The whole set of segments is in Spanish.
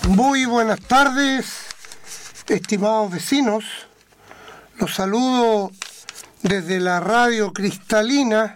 Muy buenas tardes, estimados vecinos. Los saludo desde la radio cristalina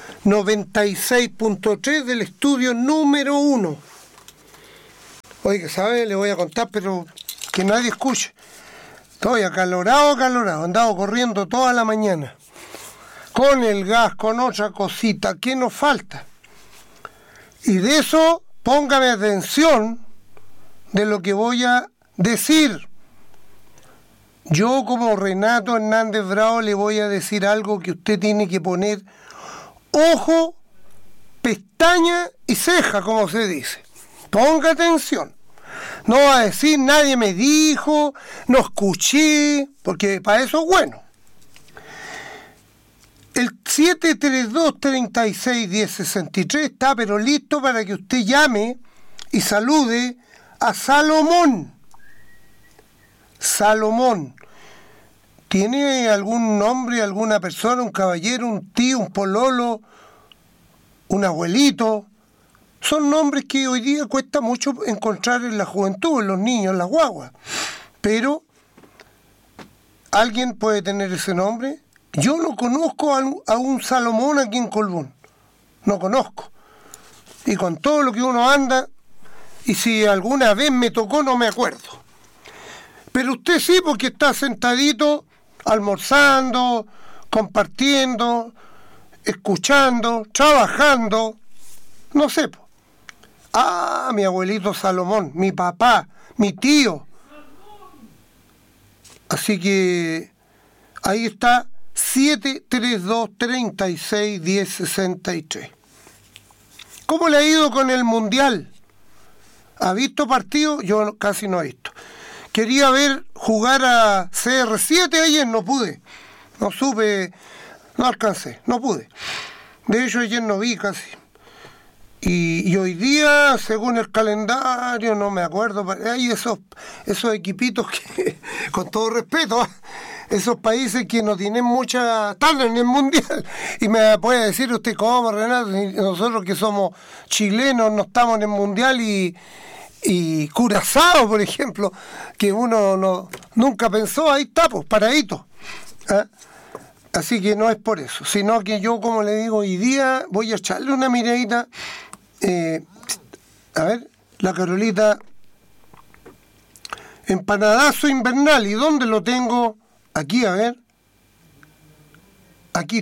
96.3 del estudio número 1. Oye, ¿sabe? Le voy a contar, pero que nadie escuche. Estoy acalorado, andado corriendo toda la mañana. Con el gas, con otra cosita, ¿qué nos falta? Y de eso, póngame atención de lo que voy a decir. Yo, como Renato Hernández Bravo, le voy a decir algo que usted tiene que poner ojo, pestaña y ceja, como se dice. Ponga atención. No va a decir nadie me dijo, no escuché, porque para eso es bueno. El 732-36-1063 está pero listo para que usted llame y salude a Salomón. Salomón. ¿Tiene algún nombre, alguna persona, un caballero, un tío, un pololo, un abuelito? Son nombres que hoy día cuesta mucho encontrar en la juventud, en los niños, en las guaguas. Pero, ¿alguien puede tener ese nombre? Yo no conozco a un Salomón aquí en Colbún. No conozco. Y con todo lo que uno anda, y si alguna vez me tocó, no me acuerdo. Pero usted sí, porque está sentadito, almorzando, compartiendo, escuchando, trabajando, no sé. Ah, mi abuelito Salomón, mi papá, mi tío. Así que ahí está 732-36-1063. ¿Cómo le ha ido con el Mundial? ¿Ha visto partido? Yo casi no he visto. Quería ver jugar a CR7 ayer, no pude. No supe, no alcancé, no pude. De hecho, ayer no vi casi. Y hoy día, según el calendario, no me acuerdo, hay esos equipitos que, con todo respeto, esos países que no tienen mucha... están en el Mundial. Y me puede decir usted, ¿cómo, Renato? Nosotros que somos chilenos no estamos en el Mundial y Curazao, por ejemplo, que uno nunca pensó, ahí está, pues, paradito. ¿Ah? Así que no es por eso, sino que yo, como le digo, hoy día voy a echarle una miradita. A ver, la Carolita, empanadazo invernal. ¿Y dónde lo tengo? Aquí, a ver. Aquí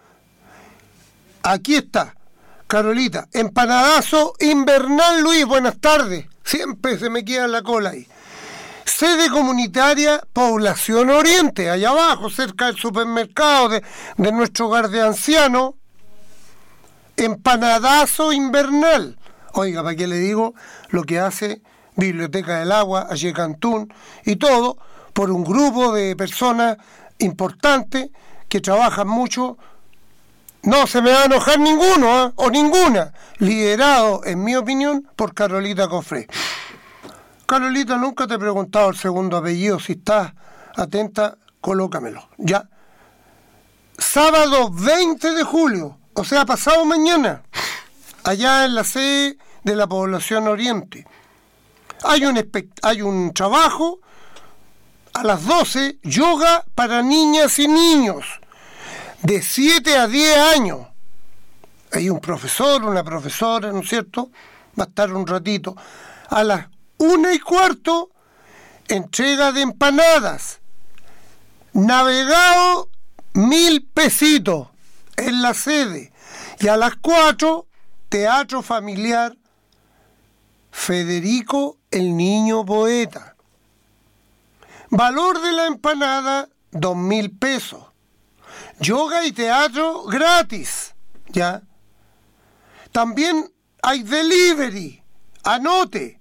está, Carolita, empanadazo invernal. Luis, buenas tardes. Siempre se me queda la cola ahí. Sede comunitaria Población Oriente, allá abajo, cerca del supermercado de nuestro hogar de ancianos. Empanadazo invernal. Oiga, ¿para qué le digo lo que hace Biblioteca del Agua, allí Cantún y todo, por un grupo de personas importantes que trabajan mucho? No se me va a enojar ninguno, ¿eh? O ninguna, liderado, en mi opinión, por Carolita Cofré. Carolita, nunca te he preguntado el segundo apellido, si estás atenta, colócamelo, ¿ya? Sábado 20 de julio, o sea, pasado mañana, allá en la sede de la Población Oriente. Hay un trabajo a las 12, yoga para niñas y niños, de 7 a 10 años. Hay un profesor, una profesora, ¿no es cierto? Va a estar un ratito. A las 1:15, entrega de empanadas. Navegado, 1.000 pesitos en la sede. Y a las 4, teatro familiar Federico el Niño Poeta. Valor de la empanada, 2.000 pesos. Yoga y teatro gratis, ¿ya? También hay delivery, anote.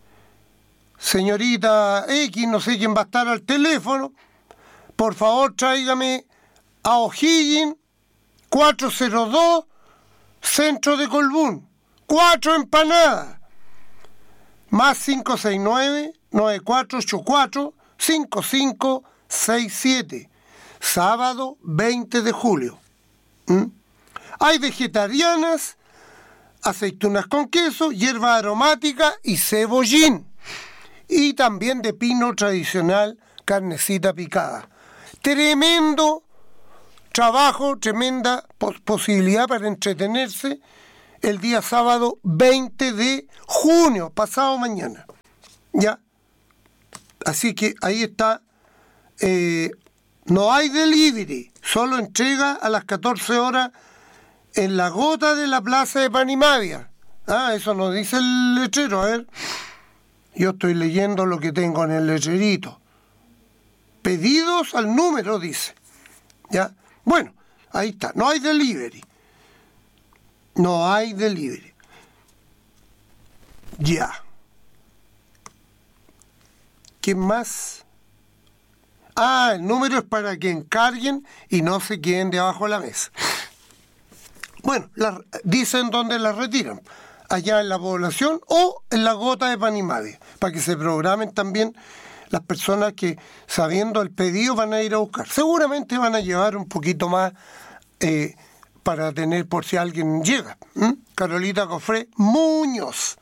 Señorita X, no sé quién va a estar al teléfono, por favor tráigame a O'Higgins 402, centro de Colbún, 4 empanadas, más 569-9484-5567, sábado 20 de julio. Hay vegetarianas, aceitunas con queso, hierba aromática y cebollín. y también de pino tradicional, carnecita picada. Tremendo trabajo, tremenda posibilidad para entretenerse el día sábado 20 de junio, pasado mañana. ¿Ya? Así que ahí está. No hay delivery, solo entrega a las 14 horas en la gota de la plaza de Panimavia. Eso nos dice el letrero, a ver. Yo estoy leyendo lo que tengo en el letrerito. Pedidos al número, dice. ¿Ya? Bueno, ahí está. No hay delivery. No hay delivery. Ya. ¿Qué más? El número es para que encarguen y no se queden debajo de la mesa. Bueno, dicen dónde las retiran. Allá en la población o en la gota de Panimavia, para que se programen también las personas que, sabiendo el pedido, van a ir a buscar. Seguramente van a llevar un poquito más para tener por si alguien llega. Carolita Cofré Muñoz.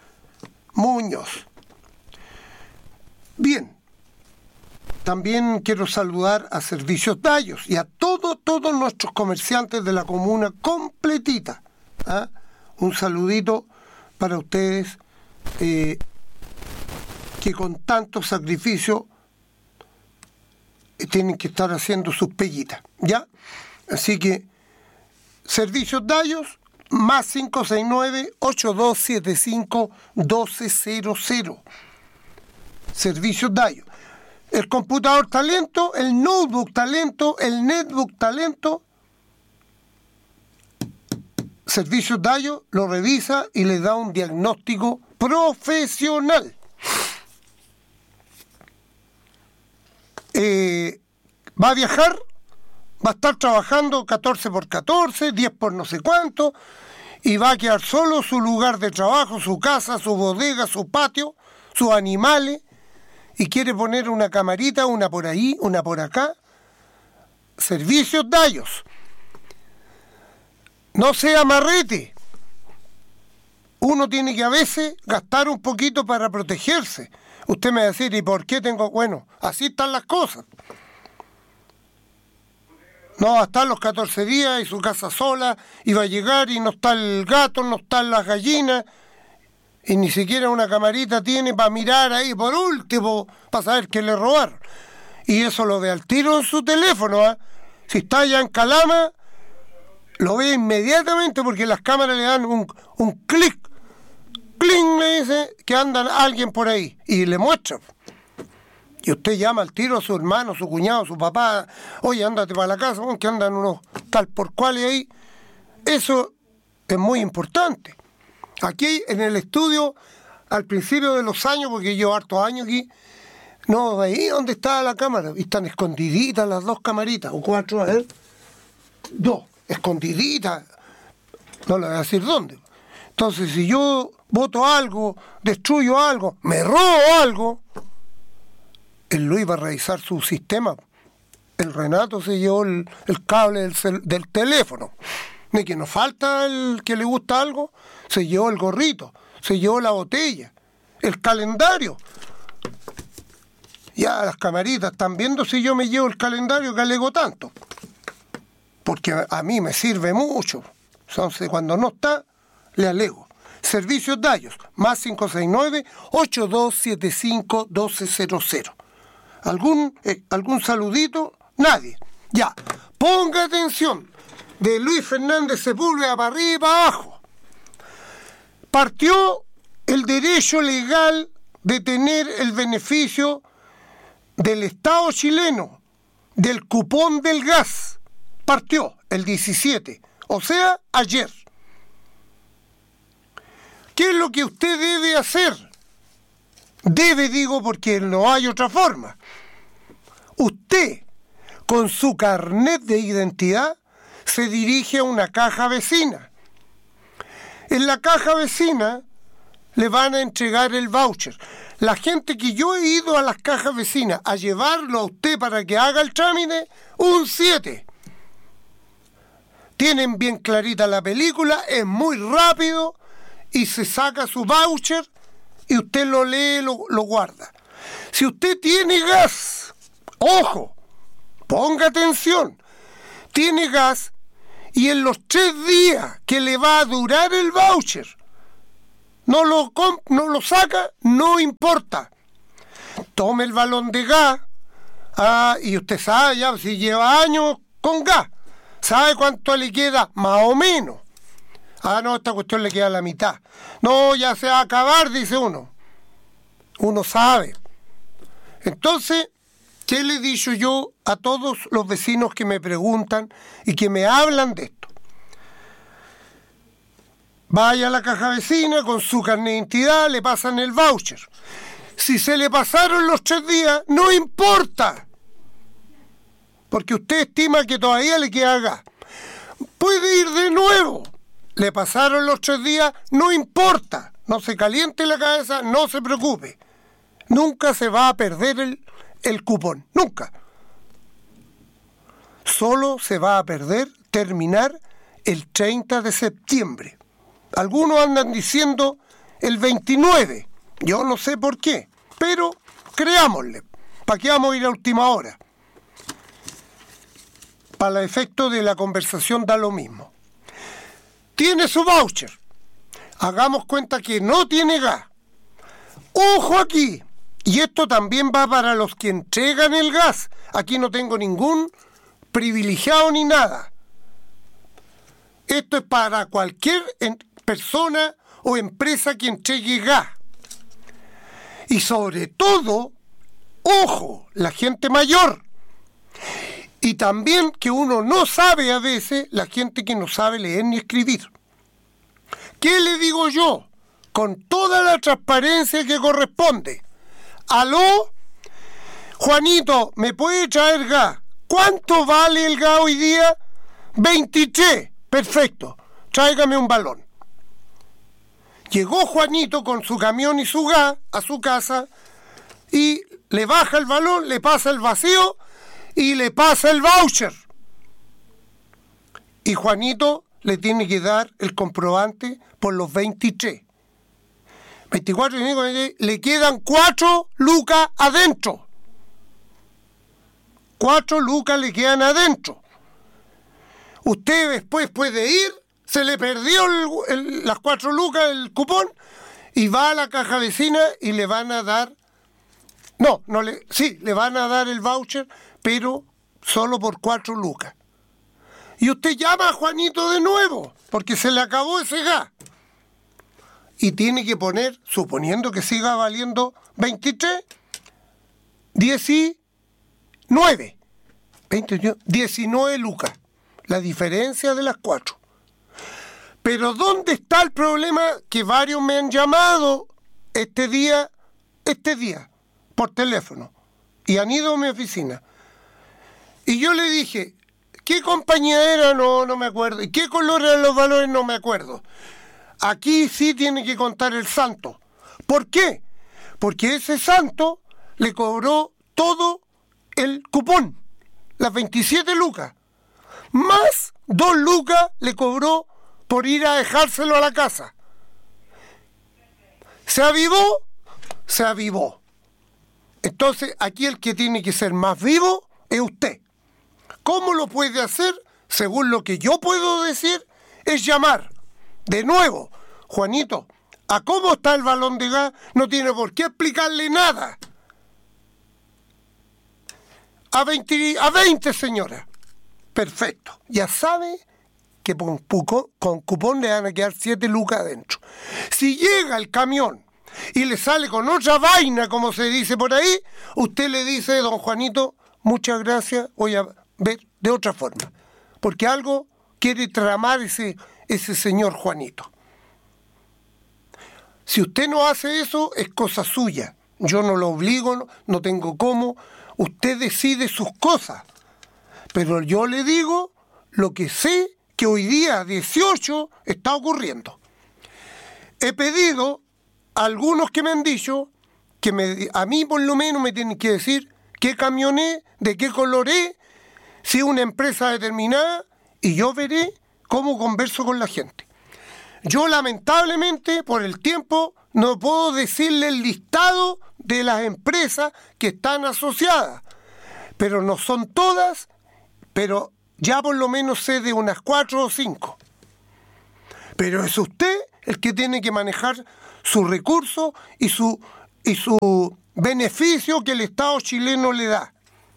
Bien, también quiero saludar a Servicios Dallos y a todos nuestros comerciantes de la comuna completita. Un saludito para ustedes que con tanto sacrificio tienen que estar haciendo sus peguitas, ¿ya? Así que Servicios Dallos, más 569-8275-1200. Servicios Dallos. El computador talento, el notebook talento, el netbook talento. Servicios Dallos lo revisa y le da un diagnóstico profesional. Va a viajar, va a estar trabajando 14x14, 10 por no sé cuánto, y va a quedar solo su lugar de trabajo, su casa, su bodega, su patio, sus animales, y quiere poner una camarita, una por ahí, una por acá. Servicios Dallos. No sea amarrete. Uno tiene que a veces gastar un poquito para protegerse. Usted me va a decir, ¿y por qué tengo? Bueno, así están las cosas. No va a estar los 14 días y su casa sola, y va a llegar y no está el gato, no están las gallinas, y ni siquiera una camarita tiene para mirar ahí, por último, para saber que le robaron. Y eso lo ve al tiro en su teléfono. Si está allá en Calama, lo ve inmediatamente porque las cámaras le dan un clic. ¡Cling! Le dice que anda alguien por ahí y le muestra. Y usted llama al tiro a su hermano, su cuñado, su papá. Oye, ándate para la casa, que andan unos tal por cuales ahí. Eso es muy importante. Aquí en el estudio, al principio de los años, porque llevo hartos años aquí, no veía dónde estaba la cámara. Y están escondiditas las dos camaritas, o 4, a ver. 2, escondiditas. No le voy a decir dónde. Entonces, si yo boto algo, destruyo algo, me robo algo, él lo iba a revisar su sistema. El Renato se llevó el cable del teléfono. De que nos falta el que le gusta algo, se llevó el gorrito, se llevó la botella, el calendario. Ya las camaritas están viendo si yo me llevo el calendario que alego tanto. Porque a mí me sirve mucho. Entonces, cuando no está, le alego. Servicios Dallos, más 569-8275-1200. ¿Algún saludito? Nadie. Ya, ponga atención. De Luis Fernández Sepúlveda para arriba y para abajo. Partió el derecho legal de tener el beneficio del Estado chileno, del cupón del gas. Partió el 17, o sea, ayer. ¿Qué es lo que usted debe hacer? Debe, digo, porque no hay otra forma. Usted, con su carnet de identidad, se dirige a una caja vecina. En la caja vecina le van a entregar el voucher. La gente que yo he ido a las cajas vecinas a llevarlo a usted para que haga el trámite, un 7. Tienen bien clarita la película, es muy rápido y se saca su voucher y usted lo lee, lo guarda. Si usted tiene gas, ojo, ponga atención, tiene gas y en los 3 días que le va a durar el voucher no lo saca, no importa. Tome el balón de gas, y usted sabe ya, si lleva años con gas, ¿sabe cuánto le queda? Más o menos. No, esta cuestión le queda la mitad. No, ya se va a acabar, dice uno. Uno sabe. Entonces, ¿qué le he dicho yo a todos los vecinos que me preguntan y que me hablan de esto? Vaya a la caja vecina con su carnet de identidad, le pasan el voucher. Si se le pasaron los 3 días, no importa, porque usted estima que todavía le queda gas. Puede ir de nuevo. Le pasaron los 3 días, no importa. No se caliente la cabeza, no se preocupe. Nunca se va a perder el cupón, nunca. Solo se va a terminar el 30 de septiembre. Algunos andan diciendo el 29. Yo no sé por qué, pero creámosle. ¿Para qué vamos a ir a última hora? Para el efecto de la conversación da lo mismo. Tiene su voucher. Hagamos cuenta que no tiene gas. ¡Ojo aquí! Y esto también va para los que entregan el gas. Aquí no tengo ningún privilegiado ni nada. Esto es para cualquier persona o empresa que entregue gas. Y sobre todo, ojo, la gente mayor. Y también que uno no sabe a veces, la gente que no sabe leer ni escribir. ¿Qué le digo yo? Con toda la transparencia que corresponde. ¿Aló? Juanito, ¿me puede traer gas? ¿Cuánto vale el gas hoy día? 23. Perfecto. Tráigame un balón. Llegó Juanito con su camión y su gas a su casa y le baja el balón, le pasa el vacío y le pasa el voucher. Y Juanito le tiene que dar el comprobante por los 23. 24 y 5, le quedan 4 lucas adentro. 4 lucas le quedan adentro. Usted después puede ir, se le perdió las 4 lucas, el cupón, y va a la caja vecina y le van a dar... le van a dar el voucher, pero solo por 4 lucas. Y usted llama a Juanito de nuevo, porque se le acabó ese gas. Y tiene que poner, suponiendo que siga valiendo 23, 19. 19 lucas. La diferencia de las 4. Pero ¿dónde está el problema? Que varios me han llamado este día, por teléfono, y han ido a mi oficina. Y yo le dije, ¿qué compañía era? No me acuerdo. ¿Y qué color eran los valores? No me acuerdo. Aquí sí tiene que contar el santo. ¿Por qué? Porque ese santo le cobró todo el cupón, las 27 lucas. Más 2 lucas le cobró por ir a dejárselo a la casa. ¿Se avivó? Se avivó. Entonces, aquí el que tiene que ser más vivo es usted. ¿Cómo lo puede hacer? Según lo que yo puedo decir, es llamar. De nuevo, Juanito, ¿a cómo está el balón de gas? No tiene por qué explicarle nada. A 20, señora. Perfecto. Ya sabe que con cupón le van a quedar 7 lucas adentro. Si llega el camión y le sale con otra vaina, como se dice por ahí, usted le dice, don Juanito, muchas gracias, voy a ver de otra forma. Porque algo quiere tramar ese señor Juanito. Si usted no hace eso, es cosa suya. Yo no lo obligo, no tengo cómo. Usted decide sus cosas. Pero yo le digo lo que sé que hoy día, 18, está ocurriendo. He pedido a algunos que me han dicho que a mí por lo menos me tienen que decir qué camión es, de qué color es, si es una empresa determinada, y yo veré cómo converso con la gente. Yo lamentablemente por el tiempo no puedo decirle el listado de las empresas que están asociadas, pero no son todas, pero ya por lo menos sé de unas 4 o 5. Pero es usted el que tiene que manejar sus recursos y su beneficio que el Estado chileno le da.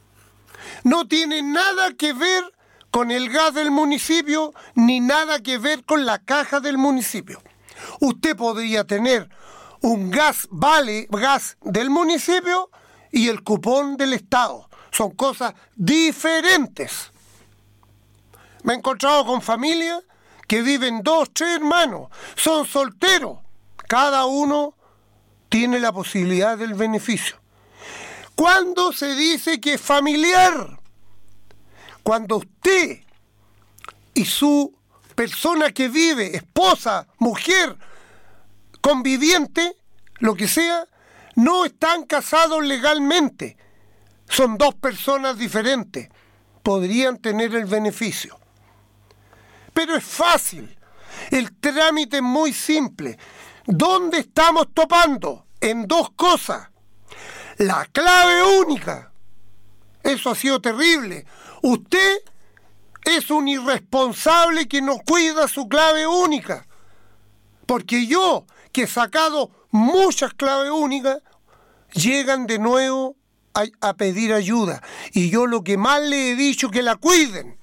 No tiene nada que ver con el gas del municipio, ni nada que ver con la caja del municipio. Usted podría tener un gas del municipio y el cupón del Estado. Son cosas diferentes. Me he encontrado con familias que viven 2, 3 hermanos, son solteros. Cada uno tiene la posibilidad del beneficio. ¿Cuándo se dice que es familiar? Cuando usted y su persona que vive, esposa, mujer, conviviente, lo que sea, no están casados legalmente. Son 2 personas diferentes. Podrían tener el beneficio. Pero es fácil. El trámite es muy simple. ¿Dónde estamos topando? En 2 cosas. La clave única. Eso ha sido terrible. Usted es un irresponsable que no cuida su clave única. Porque yo, que he sacado muchas claves únicas, llegan de nuevo a pedir ayuda. Y yo lo que más le he dicho que la cuiden.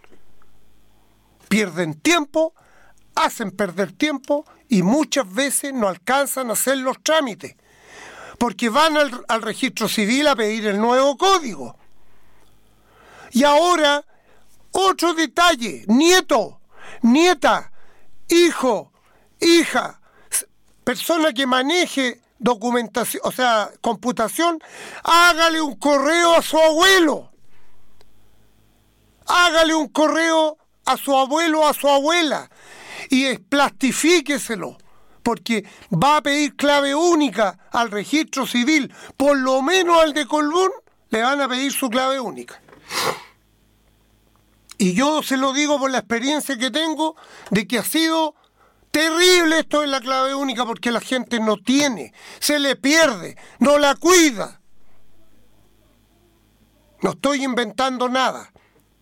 Pierden tiempo, hacen perder tiempo y muchas veces no alcanzan a hacer los trámites. Porque van al registro civil a pedir el nuevo código. Y ahora, otro detalle, nieto, nieta, hijo, hija, persona que maneje documentación, o sea, computación, hágale un correo a su abuelo. Hágale un correo a su abuelo o a su abuela y plastifíqueselo, porque va a pedir clave única al registro civil, por lo menos al de Colbún, le van a pedir su clave única. Y yo se lo digo por la experiencia que tengo de que ha sido terrible esto de la clave única, porque la gente no tiene, se le pierde, no la cuida. No estoy inventando nada.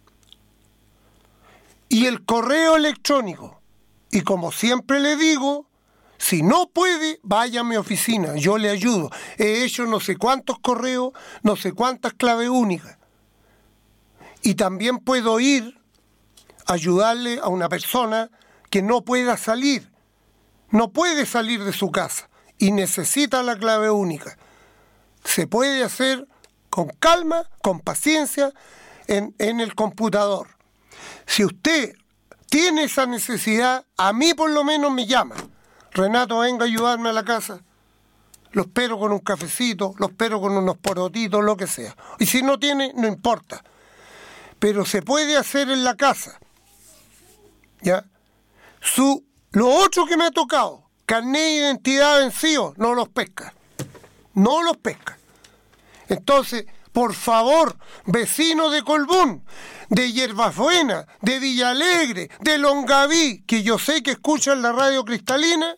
Y el correo electrónico, y como siempre le digo, si no puede, vaya a mi oficina, yo le ayudo. He hecho no sé cuántos correos, no sé cuántas claves únicas. Y también puedo ir a ayudarle a una persona que no pueda salir, no puede salir de su casa y necesita la clave única. Se puede hacer con calma, con paciencia, en el computador. Si usted tiene esa necesidad, a mí por lo menos me llama. Renato, venga a ayudarme a la casa. Lo espero con un cafecito, lo espero con unos porotitos, lo que sea. Y si no tiene, no importa. Pero se puede hacer en la casa. ¿Ya? Lo otro que me ha tocado, carnet de identidad vencido, no los pesca. No los pesca. Entonces, por favor, vecinos de Colbún, de Hierbabuena, de Villalegre, de Longaví, que yo sé que escuchan la radio cristalina,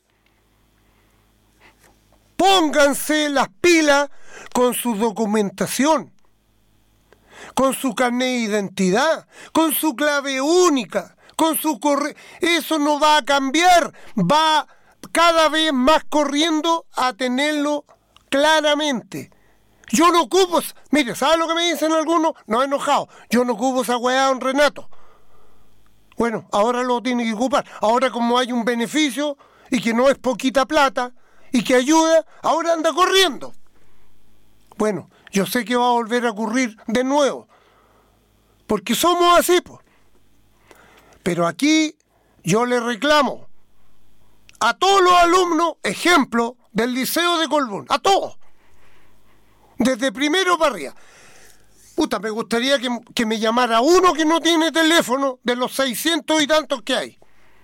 pónganse las pilas con su documentación, con su carnet de identidad, con su clave única, con su correo. Eso no va a cambiar, va cada vez más corriendo a tenerlo claramente. Yo no ocupo, mire, ¿sabe lo que me dicen algunos? No enojado, yo no ocupo esa weá, don Renato. Bueno, ahora lo tiene que ocupar. Ahora como hay un beneficio y que no es poquita plata y que ayuda, ahora anda corriendo. Bueno, yo sé que va a volver a ocurrir de nuevo, porque somos así, pues. Pero aquí yo le reclamo a todos los alumnos, ejemplo, del Liceo de Colbún, a todos. Desde primero para arriba. Puta, me gustaría que me llamara uno que no tiene teléfono de los 600 y tantos que hay.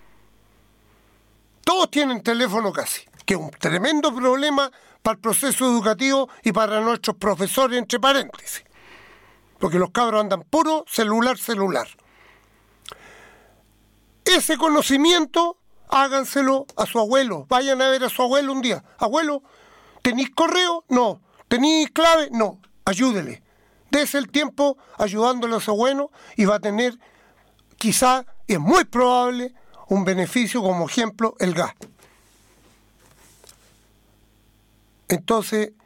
Todos tienen teléfono casi, que es un tremendo problema para el proceso educativo y para nuestros profesores, entre paréntesis. Porque los cabros andan puro celular. Ese conocimiento háganselo a su abuelo. Vayan a ver a su abuelo un día. Abuelo, ¿tenís correo? No. ¿Tenís clave? No. Ayúdele. Dese el tiempo ayudándole a su abuelo y va a tener, quizá, y es muy probable, un beneficio, como ejemplo, el gas. Entonces,